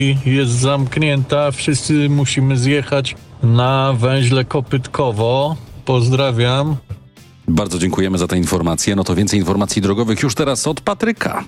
jest zamknięta. Wszyscy musimy zjechać na węźle Kopytkowo. Pozdrawiam. Bardzo dziękujemy za te informacje. No to więcej informacji drogowych już teraz od Patryka.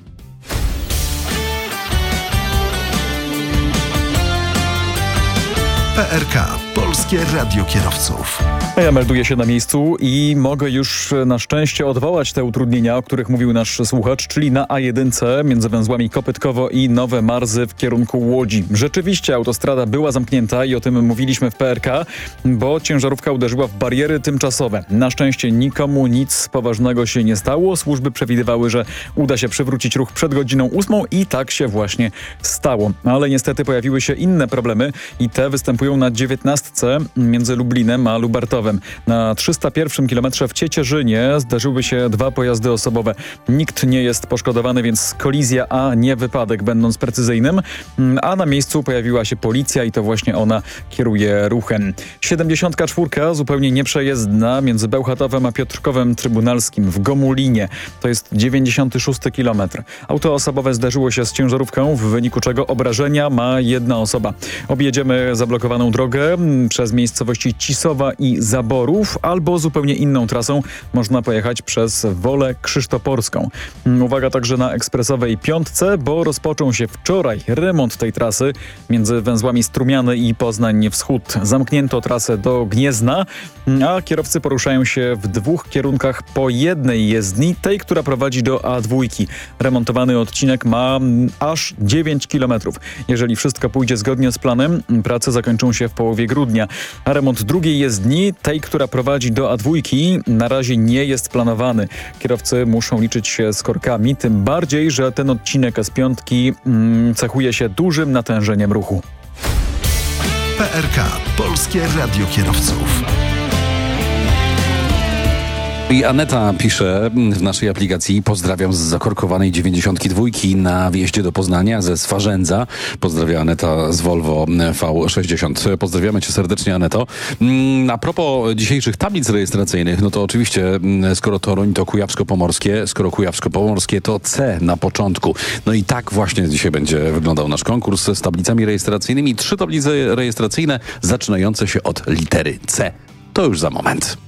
PRK. Polskie Radio Kierowców. Ja melduję się na miejscu i mogę już na szczęście odwołać te utrudnienia, o których mówił nasz słuchacz, czyli na A1 między węzłami Kopytkowo i Nowe Marzy w kierunku Łodzi. Rzeczywiście autostrada była zamknięta i o tym mówiliśmy w PRK, bo ciężarówka uderzyła w bariery tymczasowe. Na szczęście nikomu nic poważnego się nie stało. Służby przewidywały, że uda się przywrócić ruch przed godziną 8 i tak się właśnie stało. Ale niestety pojawiły się inne problemy i te występują na 19 między Lublinem a Lubartowem. Na 301 km w Ciecierzynie zdarzyły się dwa pojazdy osobowe. Nikt nie jest poszkodowany, więc kolizja, a nie wypadek, będąc precyzyjnym. A na miejscu pojawiła się policja i to właśnie ona kieruje ruchem. 74 zupełnie nieprzejezdna między Bełchatowem a Piotrkowem Trybunalskim w Gomulinie. To jest 96 km. Auto osobowe zderzyło się z ciężarówką, w wyniku czego obrażenia ma jedna osoba. Objedziemy zablokowaną drogę przez miejscowości Cisowa i Zaborów, albo zupełnie inną trasą można pojechać przez Wolę Krzysztoporską. Uwaga także na ekspresowej 5, bo rozpoczął się wczoraj remont tej trasy między węzłami Strumiany i Poznań Wschód. Zamknięto trasę do Gniezna, a kierowcy poruszają się w dwóch kierunkach po jednej jezdni, tej, która prowadzi do A2. Remontowany odcinek ma aż 9 km. Jeżeli wszystko pójdzie zgodnie z planem, prace zakończą się w połowie grudnia, a remont drugiej jezdni, tej, która prowadzi do A2, na razie nie jest planowany. Kierowcy muszą liczyć się z korkami, tym bardziej, że ten odcinek S5 cechuje się dużym natężeniem ruchu. PRK. Polskie Radio Kierowców. I Aneta pisze w naszej aplikacji: pozdrawiam z zakorkowanej 92 na wjeździe do Poznania ze Swarzędza. Pozdrawia Aneta z Volvo V60. Pozdrawiamy cię serdecznie, Aneto. A propos dzisiejszych tablic rejestracyjnych, no to oczywiście skoro Toruń to Kujawsko-Pomorskie, skoro Kujawsko-Pomorskie to C na początku. No i tak właśnie dzisiaj będzie wyglądał nasz konkurs z tablicami rejestracyjnymi. 3 tablice rejestracyjne zaczynające się od litery C. To już za moment.